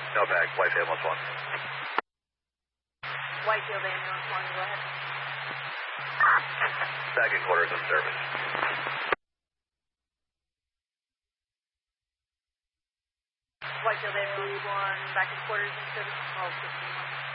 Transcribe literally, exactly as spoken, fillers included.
No bag, White Ambulance one. Whitefield Ambulance one, go ahead. Bag and quarters in service. Whitefield Ambulance one, back in quarters in service, twelve fifty-one.